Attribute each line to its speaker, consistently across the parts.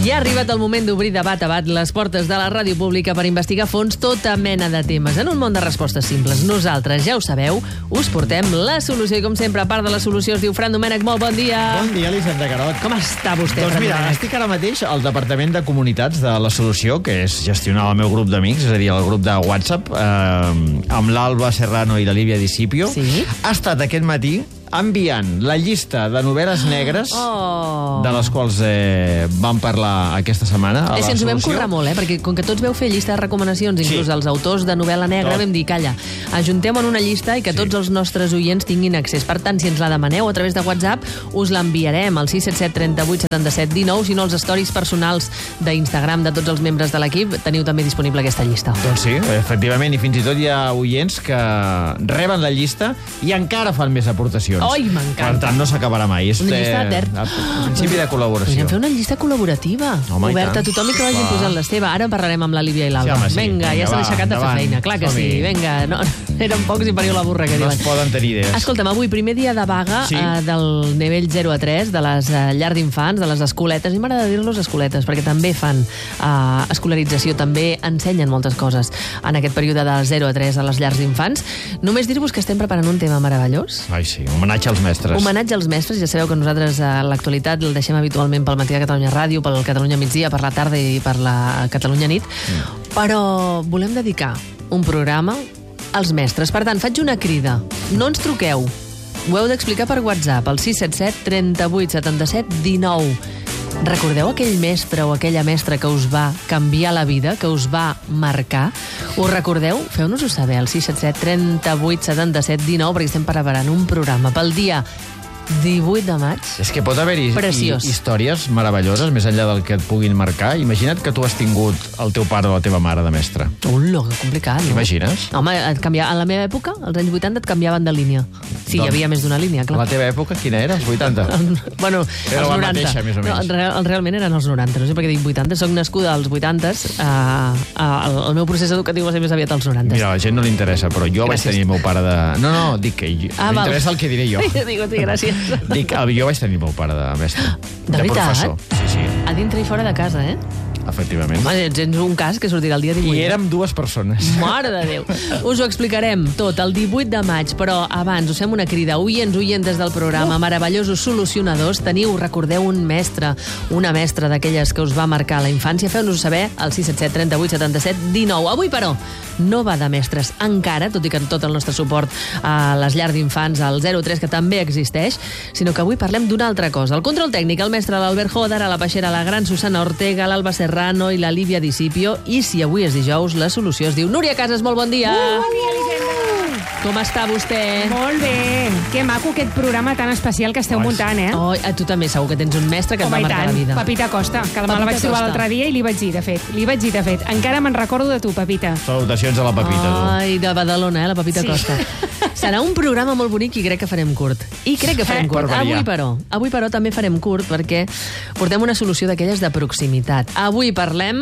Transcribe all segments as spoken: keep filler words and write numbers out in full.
Speaker 1: Ja ha arribat el moment d'obrir de bat a bat les portes de la ràdio pública per investigar a fons tota mena de temes. En un món de respostes simples, nosaltres, ja ho sabeu, us portem la solució. I com sempre, a part de la solució, es diu Fran Domènech. Molt bon dia.
Speaker 2: Bon dia, Elisenda Carot.
Speaker 1: Com està vostè,
Speaker 2: Doncs
Speaker 1: Fran
Speaker 2: mira,
Speaker 1: Domènech?
Speaker 2: estic ara mateix al Departament de Comunitats de la Solució, que és gestionar el meu grup d'amics, és a dir, el grup de WhatsApp, eh, amb l'Alba Serrano i la Lívia Discipio.
Speaker 1: Sí.
Speaker 2: Ha estat aquest matí enviant la llista de novel·les negres
Speaker 1: Oh.
Speaker 2: de les quals eh, vam parlar aquesta setmana a
Speaker 1: És
Speaker 2: la
Speaker 1: que ens ho vam
Speaker 2: Solució.
Speaker 1: currar molt, eh? Perquè com que tots veu fer llista de recomanacions, inclús
Speaker 2: Sí.
Speaker 1: els autors de novel·la negra,
Speaker 2: Tot.
Speaker 1: vam dir, calla, ajuntem en una llista i que
Speaker 2: Sí.
Speaker 1: tots els nostres oients tinguin accés. Per tant, si ens la demaneu a través de WhatsApp, us l'enviarem al sis set set, trenta vuit, setanta set, dinou. Si no, els stories personals d'Instagram de tots els membres de l'equip, teniu també disponible aquesta llista.
Speaker 2: Doncs sí, efectivament, i fins i tot hi ha oients que reben la llista i encara fan més aportacions.
Speaker 1: Oi, m'encanta.
Speaker 2: Per tant, no s'acabarà mai. És
Speaker 1: Una llista
Speaker 2: eh,
Speaker 1: d'ert.
Speaker 2: a principi de col·laboració.
Speaker 1: Podríem fer una llista col·laborativa,
Speaker 2: Home, i
Speaker 1: oberta a
Speaker 2: tant.
Speaker 1: tothom i que vagin
Speaker 2: Va.
Speaker 1: posant la seva. Ara en parlarem amb la Lívia i l'Alba.
Speaker 2: Sí, home, sí.
Speaker 1: Vinga,
Speaker 2: Vinga,
Speaker 1: ja s'ha
Speaker 2: va,
Speaker 1: aixecat de fer
Speaker 2: endavant.
Speaker 1: feina. Clar que
Speaker 2: Som-hi.
Speaker 1: sí, vinga. No, eren pocs i pariu la burra, que
Speaker 2: No
Speaker 1: diuen.
Speaker 2: es poden tenir idees.
Speaker 1: Escolta'm, avui primer dia de vaga
Speaker 2: Sí.
Speaker 1: eh, del nivell zero a tres, de les eh, llars d'infants, de les escoletes, i m'agrada dir-los escoletes, perquè també fan eh, escolarització, també ensenyen moltes coses en aquest període de zero a tres a les llars d'infants. Només dir-vos que estem preparant un tema meravellós.
Speaker 2: Ai, sí, homenatge als mestres.
Speaker 1: Homenatge als mestres, ja sabeu que nosaltres a l'actualitat el deixem habitualment pel matí de Catalunya Ràdio, pel Catalunya Migdia, per la tarda i per la Catalunya Nit, mm. però volem dedicar un programa als mestres. Per tant, faig una crida. No ens truqueu. Ho heu d'explicar per WhatsApp, al sis set set, trenta vuit, setanta set, dinou. Recordeu aquell mestre o aquella mestra que us va canviar la vida, que us va marcar? Us recordeu? Feu-nos-ho saber al sis set set, trenta vuit, setanta set, dinou, perquè estem preparant un programa pel dia divuit de maig.
Speaker 2: És que pot haver-hi
Speaker 1: Preciós.
Speaker 2: hi- històries meravelloses, més enllà del que et puguin marcar. Imagina't que tu has tingut el teu pare o la teva mare de mestre.
Speaker 1: Ula, que complicat, no?
Speaker 2: T'imagines?
Speaker 1: Home, et canvia... a la meva època, als anys vuitanta, et canviaven de línia. Sí, hi
Speaker 2: Doncs-
Speaker 1: havia més d'una línia, clar.
Speaker 2: La teva època, quina era? Els vuitanta?
Speaker 1: Bueno,
Speaker 2: Era
Speaker 1: els
Speaker 2: la
Speaker 1: noranta.
Speaker 2: mateixa, més o menys.
Speaker 1: No, real, realment eren els noranta, no sé per què dic vuitanta. Soc nascuda als vuitanta, uh, uh, el meu procés educatiu va ser més aviat als noranta.
Speaker 2: Mira, a la gent no li interessa, però jo vaig
Speaker 1: Gràcies.
Speaker 2: tenir el meu pare de... No, no, dic que jo...
Speaker 1: Ah, val.
Speaker 2: M'interessa el que diré jo.
Speaker 1: Digo, sí, gràcies.
Speaker 2: Dic, el- jo vaig tenir el meu pare de mestre.
Speaker 1: De veritat?
Speaker 2: professor. Sí, sí,
Speaker 1: A dintre i fora de casa, eh?
Speaker 2: efectivament.
Speaker 1: Home, ets ets un cas que sortirà el dia divuit.
Speaker 2: I érem dues persones.
Speaker 1: Mare de Déu. Us ho explicarem tot el divuit de maig, però abans us fem una crida. Oients, oientes del programa, meravellosos solucionadors, teniu, recordeu, un mestre, una mestra d'aquelles que us va marcar la infància. Feu-nos-ho saber al sis set set, trenta vuit, setanta set, dinou. Avui, però, no va de mestres encara, tot i que tot el nostre suport a les llars d'infants, al zero tres, que també existeix, sinó que avui parlem d'una altra cosa. El control tècnic, el mestre l'Albert Joder, a la peixera la gran Susana Ortega, l'Alba Serrano i la Lívia Discipio, i si avui és dijous, la solució es diu Núria Casas. Molt bon dia!
Speaker 3: Uh, bon dia, Elisenda!
Speaker 1: Com està vostè?
Speaker 3: Molt bé. Que maco aquest programa tan especial que esteu
Speaker 2: Ai,
Speaker 3: muntant, eh?
Speaker 1: Oh, a tu també segur que tens un mestre que et va
Speaker 3: Home, i
Speaker 1: marcar la
Speaker 3: tant.
Speaker 1: vida.
Speaker 3: Pepita Costa, que me la
Speaker 1: Pepita
Speaker 3: vaig trobar
Speaker 1: Costa.
Speaker 3: l'altre dia i li vaig dir, de fet. Li vaig dir, de fet. Encara me'n recordo de tu, Pepita.
Speaker 2: Salutacions a la Pepita, tu.
Speaker 1: Ai, de Badalona, eh, la Pepita
Speaker 3: Sí.
Speaker 1: Costa. Serà un programa molt bonic i crec que farem curt. I crec que farem
Speaker 3: Eh,
Speaker 1: curt.
Speaker 2: per variar.
Speaker 1: Avui, però, avui, però, també farem curt perquè portem una solució d'aquelles de proximitat. Avui parlem...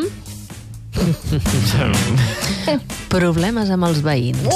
Speaker 1: Problemes amb els veïns.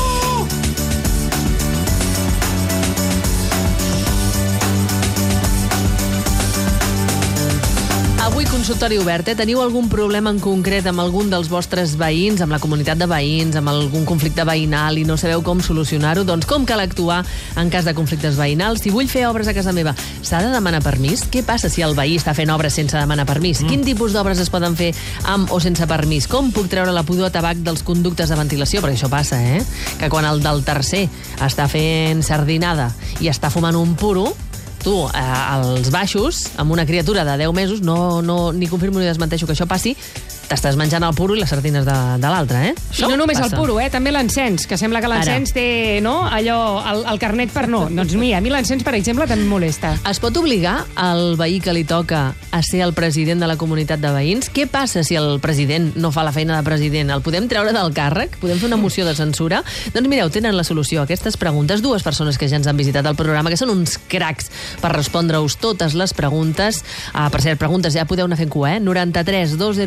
Speaker 1: Avui consultori obert, eh? Teniu algun problema en concret amb algun dels vostres veïns, amb la comunitat de veïns, amb algun conflicte veïnal i no sabeu com solucionar-ho? Doncs com cal actuar en cas de conflictes veïnals? Si vull fer obres a casa meva, s'ha de demanar permís? Què passa si el veí està fent obres sense demanar permís? Mm. Quin tipus d'obres es poden fer amb o sense permís? Com puc treure la pudor a tabac dels conductes de ventilació? Perquè això passa, eh? Que quan el del tercer està fent sardinada i està fumant un puro, tu, eh, als baixos, amb una criatura de deu mesos, no, no, ni confirmo ni desmenteixo que això passi, t'estàs menjant el puro i les sardines de, de l'altre, eh?
Speaker 3: I no només
Speaker 1: passa.
Speaker 3: el puro, eh? També l'encens, que sembla que l'encens té, no?, allò, el, el carnet per no. Doncs mira, a mi l'encens, per exemple, també em molesta.
Speaker 1: Es pot obligar al veí que li toca a ser el president de la comunitat de veïns? Què passa si el president no fa la feina de president? El podem treure del càrrec? Podem fer una moció de censura? Doncs mireu, tenen la solució a aquestes preguntes. Dues persones que ja ens han visitat el programa, que són uns cracs per respondre-us totes les preguntes. Ah, per cert, preguntes ja podeu anar fent cua, eh? noranta tres dos zero u set quatre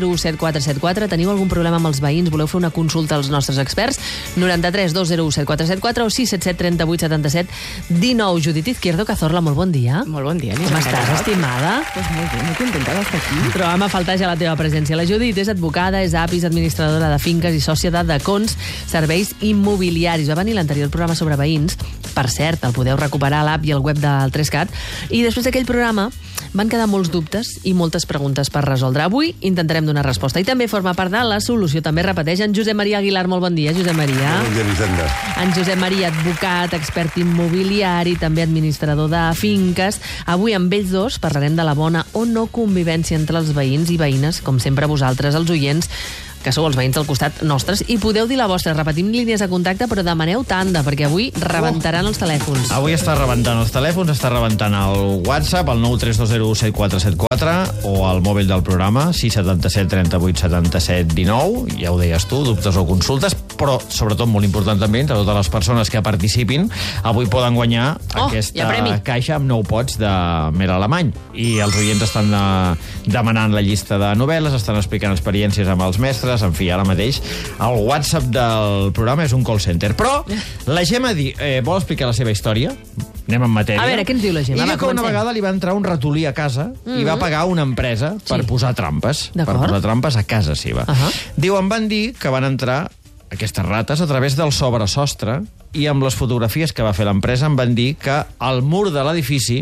Speaker 1: quatre set quatre. Teniu algun problema amb els veïns? Voleu fer una consulta als nostres experts? noranta-tres dos zero u set quatre set quatre o sis set set trenta vuit setanta-set dinou. Judit Izquierdo Cazorla, molt bon dia.
Speaker 3: Molt bon dia.
Speaker 1: Com estàs, estimada?
Speaker 3: Pues molt bé, molt contenta d'estar aquí.
Speaker 1: Trobam a faltar ja la teva presència. La Judit és advocada, és apis, administradora de finques i sòcia de Decons Serveis Immobiliaris. Va venir l'anterior programa sobre veïns. Per cert, el podeu recuperar a l'app i al web del Trescat. I després d'aquell programa van quedar molts dubtes i moltes preguntes per resoldre. Avui intentarem donar resposta. I també forma part de la solució. També repeteix en Josep Maria Aguilar. Molt bon dia, Josep Maria.
Speaker 4: Bon dia, Elisenda.
Speaker 1: En Josep Maria, advocat, expert immobiliari, també administrador de finques. Avui amb ells dos parlarem de la bona o no convivència entre els veïns i veïnes, com sempre vosaltres, els oients, que sou els veïns del costat nostres, i podeu dir la vostra. Repetim línies de contacte, però demaneu tanda, perquè avui rebentaran els telèfons.
Speaker 2: Avui està rebentant els telèfons, està rebentant el WhatsApp, el nou tres dos zero u set quatre set quatre, o el mòbil del programa, sis set set trenta vuit setanta-set dinou. Ja ho deies tu, dubtes o consultes, però sobretot molt important també, entre totes les persones que participin, avui poden guanyar
Speaker 1: oh,
Speaker 2: aquesta caixa amb nou pots de mer alemany. I els oients estan de, demanant la llista de novel·les, estan explicant experiències amb els mestres. En fi, ara mateix el WhatsApp del programa és un call center. Però la Gemma di, eh, vol explicar la seva història? Anem en matèria.
Speaker 1: A veure, què ens diu la Gemma?
Speaker 2: I diu que una vegada li va entrar un ratolí a casa mm-hmm. i va pagar una empresa per
Speaker 1: sí.
Speaker 2: posar trampes. Per posar trampes a casa seva. Uh -huh. Diu, em van dir que van entrar aquestes rates a través del sobresostre i amb les fotografies que va fer l'empresa em van dir que al mur de l'edifici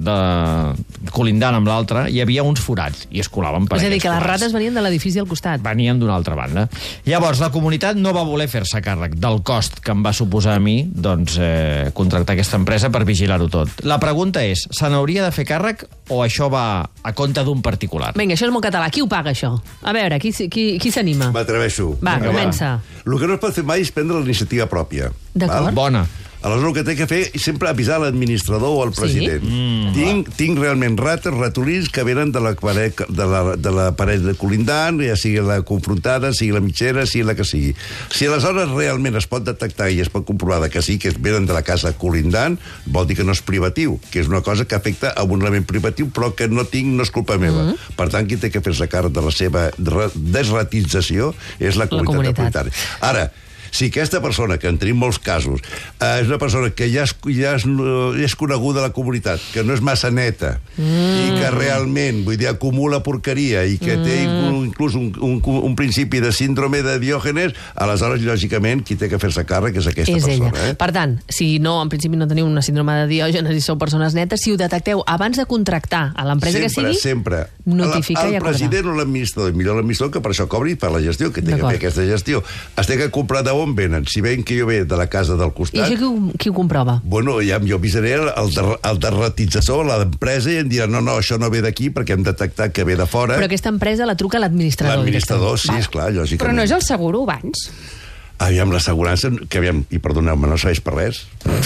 Speaker 2: de colindant amb l'altre hi havia uns forats i es colaven per
Speaker 1: aquests forats. És a dir, que les
Speaker 2: forats.
Speaker 1: rates venien de l'edifici al costat.
Speaker 2: Venien d'una altra banda. Llavors, la comunitat no va voler fer-se càrrec del cost que em va suposar a mi doncs, eh, contractar aquesta empresa per vigilar-ho tot. La pregunta és, se n'hauria de fer càrrec o això va a compte d'un particular?
Speaker 1: Vinga, això és molt català. Qui ho paga, això? A veure, qui, qui, qui s'anima?
Speaker 4: M'atreveixo.
Speaker 1: Va, Vinga, comença. Va.
Speaker 4: El que no es pot fer mai és prendre la iniciativa pròpia.
Speaker 1: D'acord.
Speaker 2: Bona.
Speaker 4: Aleshores, el que té que fer és sempre avisar l'administrador o el president.
Speaker 1: Sí?
Speaker 4: Mm, tinc, tinc realment rates, ratolins que venen de la paret de la, de la paret de colindant, ja sigui la confrontada, sigui la mitgera, sigui la que sigui. Si aleshores realment es pot detectar i es pot comprovar que sí, que venen de la casa colindant, vol dir que no és privatiu, que és una cosa que afecta a un element privatiu, però que no tinc, no és culpa meva. Mm. Per tant, qui té que fer-se càrrec de la seva desratització és la comunitat, la comunitat. propietària. Ara, si aquesta persona, que en tenim molts casos, eh, és una persona que ja és, ja és, ja és coneguda a la comunitat, que no és massa neta, mm. i que realment, vull dir, acumula porqueria i que mm. té inclús un, un, un principi de síndrome de Diògenes, aleshores, lògicament, qui té que fer-se càrrec és aquesta
Speaker 1: és
Speaker 4: persona.
Speaker 1: Ella.
Speaker 4: Eh?
Speaker 1: Per tant, si no, en principi no teniu una síndrome de Diògenes i sou persones netes, si ho detecteu abans de contractar a l'empresa que sigui,
Speaker 4: sempre,
Speaker 1: notificar
Speaker 4: el,
Speaker 1: i acordar.
Speaker 4: El president o l'administrador, millor l'administrador que per això cobri per la gestió, que té que fer aquesta gestió. Es té que comprar de on venen. Si veiem que jo ve de la casa del costat...
Speaker 1: I això qui ho, qui ho comprova?
Speaker 4: Bueno, ja jo avisaré el, el derratitzador, l'empresa, i em dirà, no, no, això no ve d'aquí perquè hem detectat que ve de fora.
Speaker 1: Però aquesta empresa la truca l'administrador.
Speaker 4: L'administrador, sí, esclar, lògicament.
Speaker 3: Però no és el seguro abans?
Speaker 4: Aviam, l'assegurança, que aviam, i perdoneu-me, no serveix per res.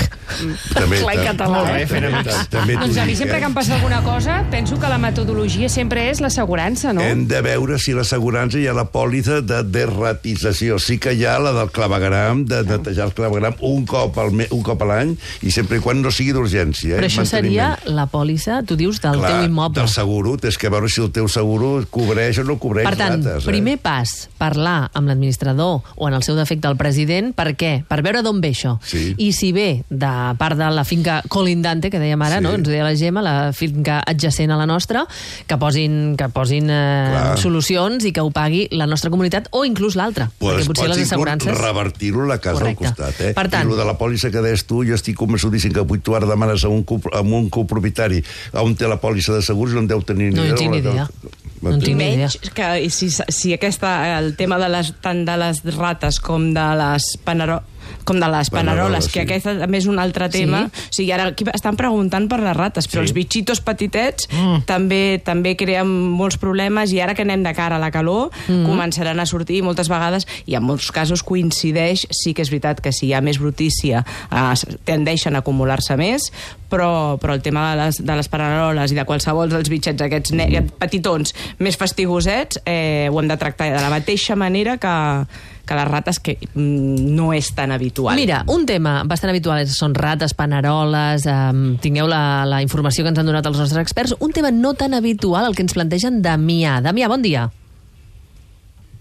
Speaker 3: també, Clar, català.
Speaker 2: Molt bé, fent amics.
Speaker 4: També
Speaker 3: doncs a mi
Speaker 4: dic,
Speaker 3: sempre
Speaker 4: eh?
Speaker 3: que em passa alguna cosa, penso que la metodologia sempre és l'assegurança, no?
Speaker 4: Hem de veure si l'assegurança hi ha la pòlissa de derratització. Sí que hi ha la del clavegram, de netejar el clavegram un cop, al me, un cop a l'any, i sempre i quan no sigui d'urgència. Eh?
Speaker 1: Però això seria la pòlissa, tu dius, del
Speaker 4: Clar,
Speaker 1: teu immoble.
Speaker 4: del seguro, tens que veure si el teu seguro cobreix o no cobreix
Speaker 1: per tant,
Speaker 4: rates.
Speaker 1: Primer
Speaker 4: eh?
Speaker 1: pas, parlar amb l'administrador o en el seu defecte el president. Per què? Per veure d'on ve això.
Speaker 4: Sí.
Speaker 1: I si ve de part de la finca colindante, que dèiem ara, sí. no? Ens deia la Gemma, la finca adjacent a la nostra, que posin, que posin eh, solucions i que ho pagui la nostra comunitat o inclús l'altra.
Speaker 4: Pues
Speaker 1: perquè potser les assegurances...
Speaker 4: revertir-ho a la casa
Speaker 1: Correcte.
Speaker 4: al costat. Eh?
Speaker 1: Per tant...
Speaker 4: I el de la pòlissa que deies tu, jo estic convençudíssim que avui tu ara demanes a un, a un copropietari on té la pòlissa de segurs i no en deu tenir ni
Speaker 1: no
Speaker 4: idea.
Speaker 1: No tinc ni idea. No tinc ni idea.
Speaker 5: Menys que si, si aquesta, el tema de les, tant de les rates com de les panero, com de les paneroles, que
Speaker 4: sí.
Speaker 5: aquesta també és un altre tema.
Speaker 1: Sí?
Speaker 5: O sigui, ara aquí estan preguntant per les rates, però
Speaker 4: sí.
Speaker 5: els bitxitos petitets mm. també també creen molts problemes, i ara que anem de cara a la calor, mm. començaran a sortir moltes vegades, i en molts casos coincideix, sí que és veritat que si hi ha més brutícia eh, tendeixen a acumular-se més, però, però el tema de les, de les paneroles i de qualsevol dels bitxets aquests ne petitons més fastigosets, eh, ho hem de tractar de la mateixa manera que que les rates, que mm, no és tan habitual.
Speaker 1: Mira, un tema bastant habitual són rates, paneroles, eh, tingueu la, la informació que ens han donat els nostres experts. Un tema no tan habitual, el que ens plantegen Damià. Damià, bon dia.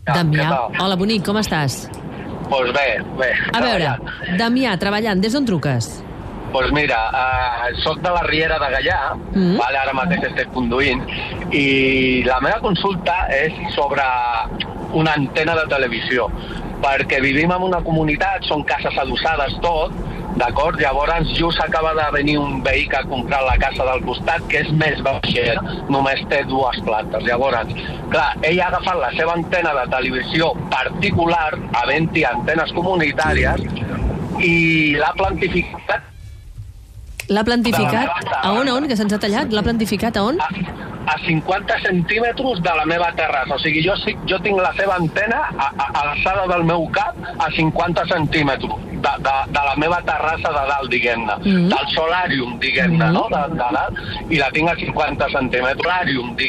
Speaker 1: Damià. Hola, bonic, com estàs?
Speaker 6: Doncs pues bé, bé.
Speaker 1: A veure, Damià, treballant, des d'on truques?
Speaker 6: Doncs pues mira, uh, soc de la Riera de Gaià, mm. vale, ara mateix estic conduint, i la meva consulta és sobre una antena de televisió, perquè vivim en una comunitat, són cases adossades tot, d'acord? Llavors just acaba de venir un veí que ha comprat la casa del costat, que és més baixet, només té dues plantes. Llavors, clar, ell ha agafat la seva antena de televisió particular, havent-hi antenes comunitàries, i l'ha plantificat.
Speaker 1: L'ha plantificat? A on, a on, que se'ns ha tallat? L'ha plantificat a on?
Speaker 6: A, a cinquanta centímetres de la meva terrassa. O sigui, jo, jo tinc la seva antena a, a, a l'alçada del meu cap a cinquanta centímetres de, de, de la meva terrassa de dalt, diguem-ne. Mm -hmm. Del solàrium, diguem-ne, mm -hmm. no? De, de dalt. I la tinc a cinquanta centímetres. Solàrium, diguem-ne.